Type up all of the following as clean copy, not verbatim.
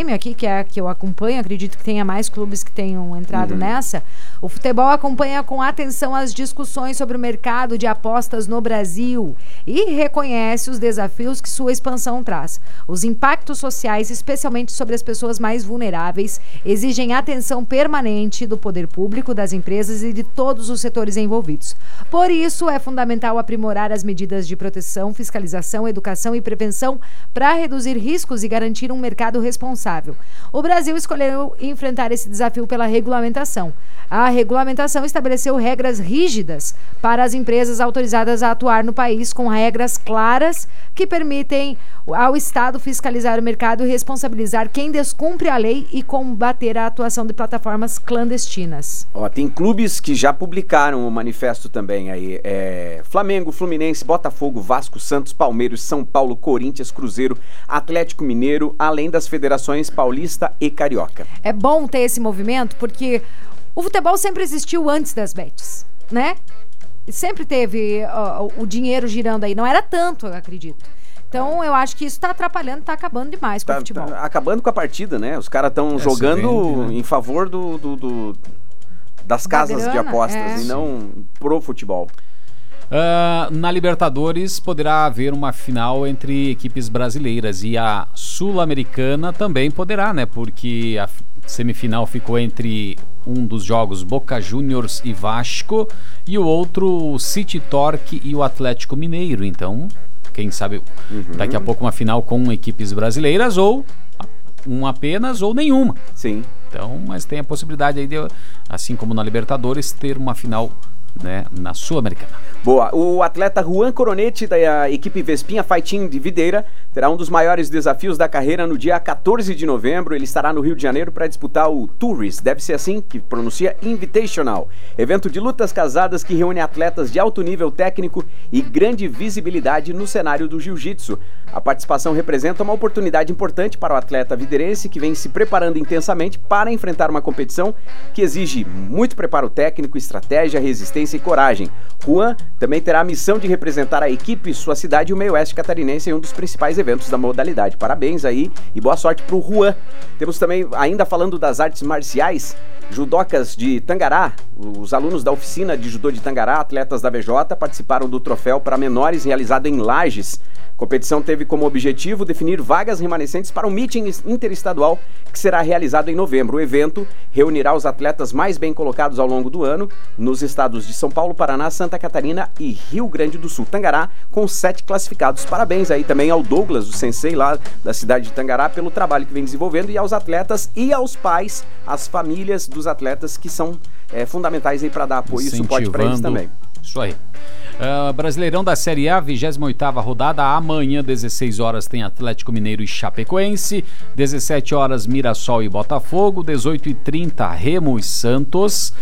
Grêmio aqui, que é a que eu acompanho, acredito que tenha mais clubes que tenham entrado nessa, o futebol acompanha com atenção as discussões sobre o mercado de apostas no Brasil e reconhece os desafios que sua expansão traz. Os impactos sociais, especialmente sobre as pessoas mais vulneráveis, exigem atenção permanente do poder público, das empresas e de todos os setores envolvidos. Por isso, é fundamental aprimorar as medidas de proteção, fiscalização, educação e prevenção para reduzir riscos e garantir um mercado responsável. O Brasil escolheu enfrentar esse desafio pela regulamentação. A regulamentação estabeleceu regras rígidas para as empresas autorizadas a atuar no país, com regras claras que permitem ao Estado fiscalizar o mercado e responsabilizar quem descumpre a lei e combater a atuação de plataformas clandestinas. Tem clubes que já publicaram o manifesto também aí. Flamengo, Fluminense, Botafogo, Vasco, Santos, Palmeiras, São Paulo, Corinthians, Cruzeiro, Atlético Mineiro, além das federações paulista e carioca. É bom ter esse movimento porque o futebol sempre existiu antes das bets, né? Sempre teve o dinheiro girando aí. Não era tanto, eu acredito. Então, eu acho que isso tá atrapalhando, tá acabando demais com o futebol. Tá acabando com a partida, né? Os caras estão jogando em favor das casas grana, de apostas e não pro futebol. Na Libertadores poderá haver uma final entre equipes brasileiras e a Sul-Americana também poderá, né? Porque a semifinal ficou entre um dos jogos Boca Juniors e Vasco e o outro City Torque e o Atlético Mineiro. Então, quem sabe daqui a pouco uma final com equipes brasileiras ou uma apenas ou nenhuma. Sim. Então, mas tem a possibilidade aí de, assim como na Libertadores, ter uma final, né, na Sul-Americana. Boa. O atleta Juan Coronete da equipe Vespinha Fighting de Videira terá um dos maiores desafios da carreira no dia 14 de novembro. Ele estará no Rio de Janeiro para disputar o Tourist, deve ser assim que pronuncia, Invitational, evento de lutas casadas que reúne atletas de alto nível técnico e grande visibilidade no cenário do jiu-jitsu. A participação representa uma oportunidade importante para o atleta videirense que vem se preparando intensamente para enfrentar uma competição que exige muito preparo técnico, estratégia, resistência e coragem. Juan também terá a missão de representar a equipe, sua cidade e o meio-oeste catarinense em um dos principais eventos da modalidade. Parabéns aí e boa sorte pro Juan. Temos também, ainda falando das artes marciais, judocas de Tangará. Os alunos da oficina de judô de Tangará, atletas da VJ, participaram do troféu para menores realizado em Lages. A competição teve como objetivo definir vagas remanescentes para um meeting interestadual que será realizado em novembro. O evento reunirá os atletas mais bem colocados ao longo do ano nos estados de São Paulo, Paraná, Santa Catarina e Rio Grande do Sul. Tangará com 7 classificados. Parabéns aí também ao Douglas, o sensei lá da cidade de Tangará, pelo trabalho que vem desenvolvendo, e aos atletas e aos pais, às famílias dos atletas que são fundamentais aí para dar apoio e suporte para eles também. Isso aí. Brasileirão da Série A, 28ª rodada, amanhã 16 horas tem Atlético Mineiro e Chapecoense, 17 horas Mirassol e Botafogo, 18h30 Remo e Santos,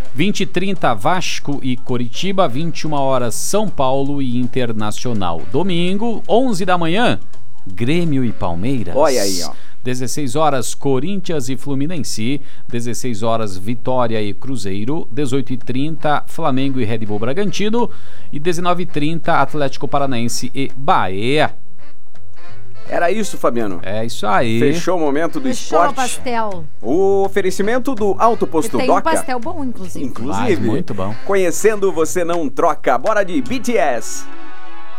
20h30 Vasco e Coritiba, 21 horas São Paulo e Internacional. Domingo, 11 da manhã, Grêmio e Palmeiras. Olha aí, ó. 16 horas Corinthians e Fluminense, 16 horas Vitória e Cruzeiro, 18h30 Flamengo e Red Bull Bragantino e 19h30 Atlético Paranaense e Bahia. Era isso, Fabiano. É isso aí. Fechou o momento do esporte. Fechou o pastel. O oferecimento do Alto Posto Doca. Tem um pastel bom, inclusive. Muito bom. Conhecendo você não troca. Bora de BTS.